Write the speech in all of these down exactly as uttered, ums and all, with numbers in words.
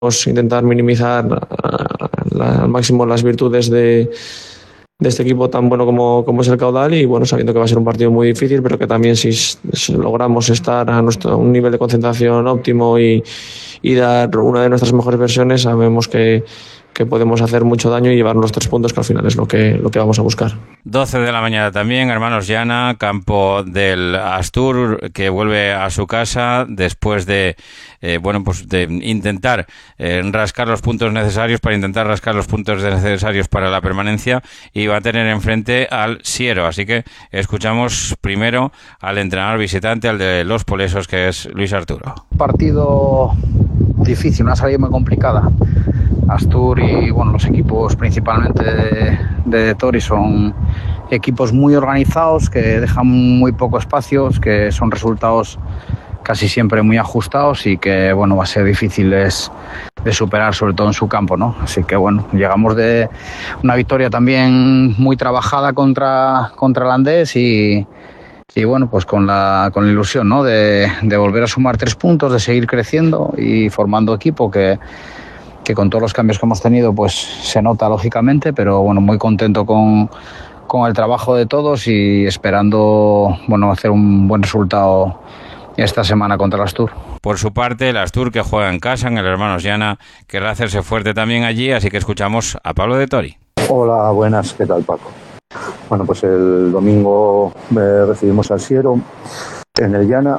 intentar minimizar la, al máximo las virtudes de, de este equipo tan bueno como, como es el Caudal, y bueno, sabiendo que va a ser un partido muy difícil, pero que también si, si logramos estar a nuestro un nivel de concentración óptimo y, y dar una de nuestras mejores versiones, sabemos que, que podemos hacer mucho daño y llevar los tres puntos, que al final es lo que, lo que vamos a buscar. doce de la mañana también, Hermanos Llana, campo del Astur, que vuelve a su casa después de eh, bueno pues de intentar eh, rascar los puntos necesarios para intentar rascar los puntos necesarios para la permanencia, y va a tener enfrente al Siero. Así que escuchamos primero al entrenador visitante, al de los Polesos, que es Luis Arturo. Partido difícil, una salida muy complicada. Astur y bueno, los equipos principalmente de, de Tori son equipos muy organizados, que dejan muy poco espacio, que son resultados casi siempre muy ajustados y que bueno, va a ser difícil de superar, sobre todo en su campo, ¿no? Así que bueno, llegamos de una victoria también muy trabajada contra, contra el Andés y Y bueno, pues con la, con la ilusión, ¿no? de, de volver a sumar tres puntos, de seguir creciendo y formando equipo, que, que con todos los cambios que hemos tenido pues se nota lógicamente, pero bueno, muy contento con, con el trabajo de todos y esperando bueno, hacer un buen resultado esta semana contra el Astur. Por su parte, el Astur, que juega en casa, en el Hermanos Llana, querrá hacerse fuerte también allí, así que escuchamos a Pablo de Tori. Hola, buenas, ¿qué tal, Paco? Bueno, pues el domingo eh, recibimos al Siero en el Llana,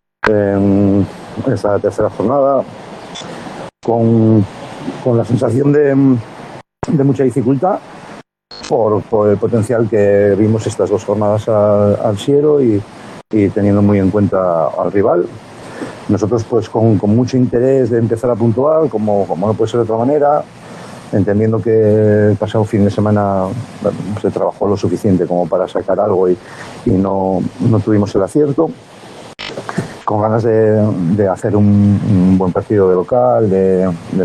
en esta tercera jornada, con, con la sensación de, de mucha dificultad por, por el potencial que vimos estas dos jornadas al, al Siero y, y teniendo muy en cuenta al rival. Nosotros pues con, con mucho interés de empezar a puntuar, como, como no puede ser de otra manera, entendiendo que el pasado fin de semana bueno, se trabajó lo suficiente como para sacar algo y, y no, no tuvimos el acierto, con ganas de, de hacer un, un buen partido de local, de, de